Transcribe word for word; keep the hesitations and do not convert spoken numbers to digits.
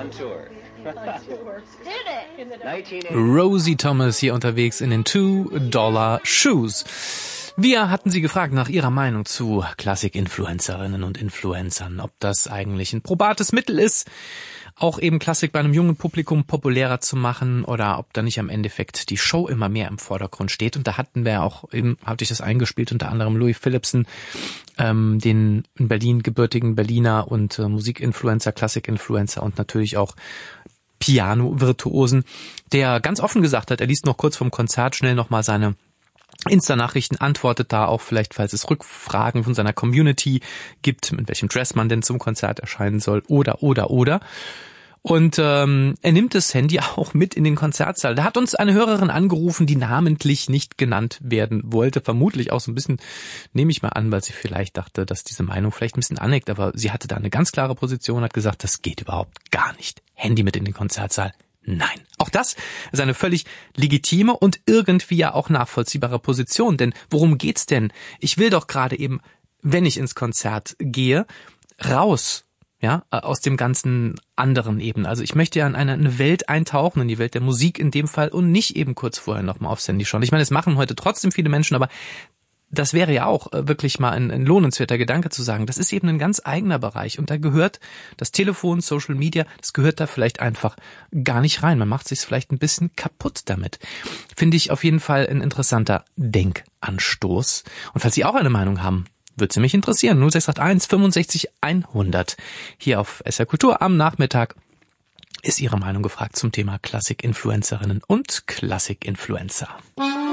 On tour. Rosie Thomas hier unterwegs in den Two-Dollar-Shoes. Wir hatten sie gefragt nach ihrer Meinung zu Klassik-Influencerinnen und Influencern, ob das eigentlich ein probates Mittel ist, auch eben Klassik bei einem jungen Publikum populärer zu machen oder ob da nicht am Endeffekt die Show immer mehr im Vordergrund steht. Und da hatten wir auch eben, hatte ich das eingespielt, unter anderem Louis Philipsen, ähm, den in Berlin gebürtigen Berliner und äh, Musikinfluencer, Klassik-Influencer und natürlich auch Piano-Virtuosen, der ganz offen gesagt hat, er liest noch kurz vom Konzert schnell nochmal seine Insta-Nachrichten, antwortet da auch vielleicht, falls es Rückfragen von seiner Community gibt, mit welchem Dress man denn zum Konzert erscheinen soll oder, oder, oder. Und ähm, er nimmt das Handy auch mit in den Konzertsaal. Da hat uns eine Hörerin angerufen, die namentlich nicht genannt werden wollte. Vermutlich auch so ein bisschen, nehme ich mal an, weil sie vielleicht dachte, dass diese Meinung vielleicht ein bisschen aneckt. Aber sie hatte da eine ganz klare Position, hat gesagt, das geht überhaupt gar nicht. Handy mit in den Konzertsaal. Nein. Auch das ist eine völlig legitime und irgendwie ja auch nachvollziehbare Position. Denn worum geht's denn? Ich will doch gerade eben, wenn ich ins Konzert gehe, raus. Ja, aus dem ganzen anderen eben. Also ich möchte ja in eine, eine Welt eintauchen, in die Welt der Musik in dem Fall und nicht eben kurz vorher nochmal aufs Handy schauen. Ich meine, das machen heute trotzdem viele Menschen, aber das wäre ja auch wirklich mal ein, ein lohnenswerter Gedanke zu sagen, das ist eben ein ganz eigener Bereich und da gehört das Telefon, Social Media, das gehört da vielleicht einfach gar nicht rein. Man macht sich vielleicht ein bisschen kaputt damit. Finde ich auf jeden Fall ein interessanter Denkanstoß. Und falls Sie auch eine Meinung haben, würde sie mich interessieren. null sechs acht eins fünfundsechzig hundert. Hier auf S R Kultur am Nachmittag ist Ihre Meinung gefragt zum Thema Klassik-Influencerinnen und Klassik-Influencer.